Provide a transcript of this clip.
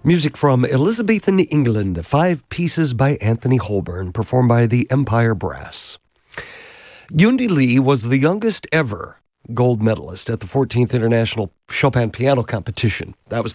Music from Elizabethan England, 5 pieces by Anthony Holborn, performed by the Empire Brass. Yundi Lee was the youngest ever gold medalist at the 14th International Chopin Piano Competition. That was